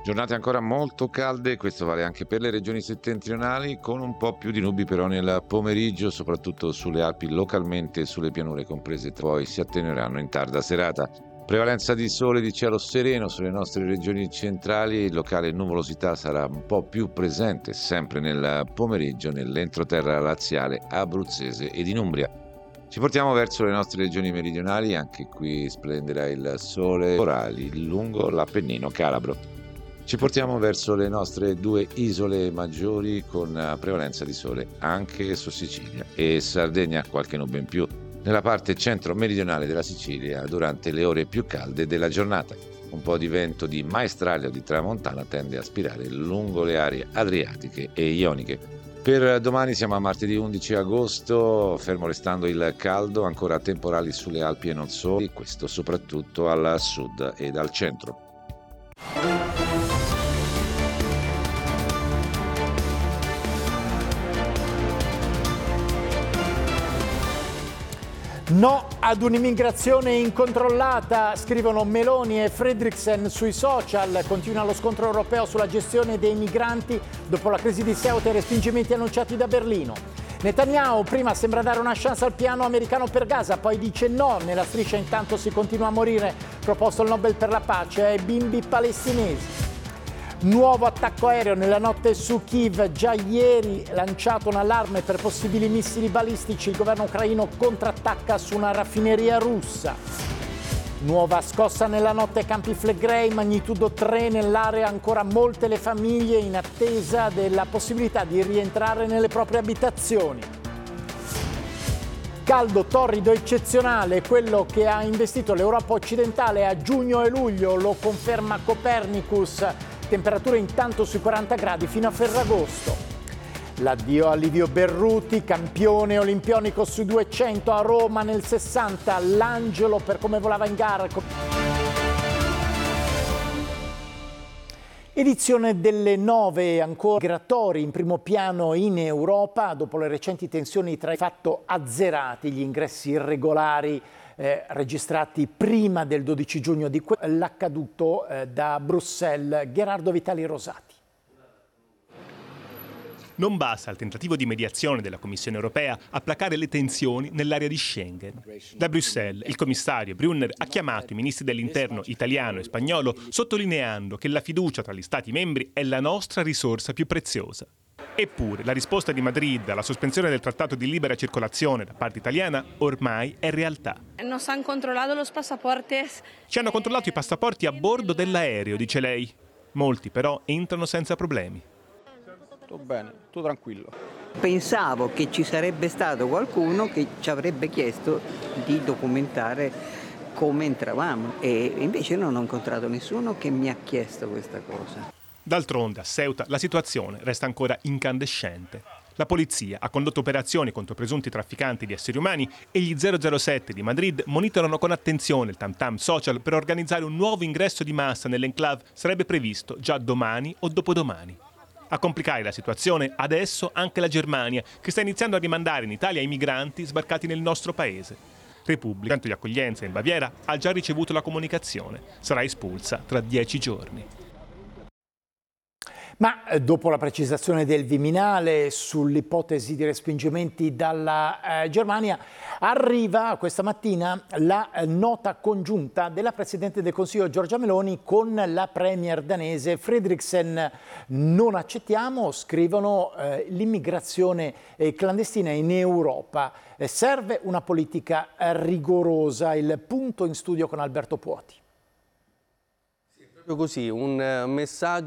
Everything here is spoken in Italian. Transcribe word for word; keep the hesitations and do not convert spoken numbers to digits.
Giornate ancora molto calde, questo vale anche per le regioni settentrionali, con un po' più di nubi però nel pomeriggio, soprattutto sulle Alpi, localmente e sulle pianure comprese, poi si attenueranno in tarda serata. Prevalenza di sole, di cielo sereno sulle nostre regioni centrali, locale nuvolosità sarà un po' più presente sempre nel pomeriggio nell'entroterra laziale, abruzzese ed in Umbria. Ci portiamo verso le nostre regioni meridionali, anche qui splenderà il sole orali lungo l'Appennino calabro. Ci portiamo verso le nostre due isole maggiori con prevalenza di sole anche su Sicilia e Sardegna, qualche nube in più nella parte centro-meridionale della Sicilia durante le ore più calde della giornata. Un po' di vento di maestrale o di tramontana tende a spirare lungo le aree adriatiche e ioniche. Per domani siamo a martedì undici agosto, fermo restando il caldo, ancora temporali sulle Alpi e non solo, questo soprattutto al sud ed al centro. No ad un'immigrazione incontrollata, scrivono Meloni e Fredriksen sui social. Continua lo scontro europeo sulla gestione dei migranti dopo la crisi di Ceuta e i respingimenti annunciati da Berlino. Netanyahu prima sembra dare una chance al piano americano per Gaza, poi dice no. Nella striscia intanto si continua a morire. Proposto il Nobel per la pace ai bimbi palestinesi. Nuovo attacco aereo nella notte su Kiev, già ieri lanciato un allarme per possibili missili balistici, il governo ucraino contrattacca su una raffineria russa. Nuova scossa nella notte a Campi Flegrei, magnitudo tre nell'area, ancora molte le famiglie in attesa della possibilità di rientrare nelle proprie abitazioni. Caldo torrido eccezionale, quello che ha investito l'Europa occidentale a giugno e luglio, lo conferma Copernicus. Temperature intanto sui quaranta gradi fino a Ferragosto. L'addio a Livio Berruti, campione olimpionico sui duecento a Roma nel sessanta, l'angelo per come volava in gara. Edizione delle nove, ancora migratori in primo piano in Europa, dopo le recenti tensioni tra i fatto azzerati, gli ingressi irregolari Eh, registrati prima del dodici giugno di que- l'accaduto eh, da Bruxelles. Gerardo Vitali Rosati. Non basta il tentativo di mediazione della Commissione europea a placare le tensioni nell'area di Schengen. Da Bruxelles il commissario Brunner ha chiamato i ministri dell'interno italiano e spagnolo sottolineando che la fiducia tra gli Stati membri è la nostra risorsa più preziosa. Eppure la risposta di Madrid alla sospensione del trattato di libera circolazione da parte italiana ormai è realtà. Nos han controlado los pasaportes. Ci hanno controllato i passaporti a bordo dell'aereo, dice lei. Molti però entrano senza problemi. Tutto bene, tutto tranquillo. Pensavo che ci sarebbe stato qualcuno che ci avrebbe chiesto di documentare come entravamo e invece non ho incontrato nessuno che mi ha chiesto questa cosa. D'altronde a Ceuta la situazione resta ancora incandescente. La polizia ha condotto operazioni contro presunti trafficanti di esseri umani e gli zero zero sette di Madrid monitorano con attenzione il tam-tam social per organizzare un nuovo ingresso di massa nell'enclave sarebbe previsto già domani o dopodomani. A complicare la situazione adesso anche la Germania, che sta iniziando a rimandare in Italia i migranti sbarcati nel nostro paese. Repubblica, centro di accoglienza in Baviera, ha già ricevuto la comunicazione. Sarà espulsa tra dieci giorni. Ma dopo la precisazione del Viminale sull'ipotesi di respingimenti dalla eh, Germania, arriva questa mattina la eh, nota congiunta della Presidente del Consiglio Giorgia Meloni con la Premier danese Fredriksen. Non accettiamo, scrivono, eh, l'immigrazione eh, clandestina in Europa. Eh, serve una politica eh, rigorosa. Il punto in studio con Alberto Puoti. Sì, proprio così, un messaggio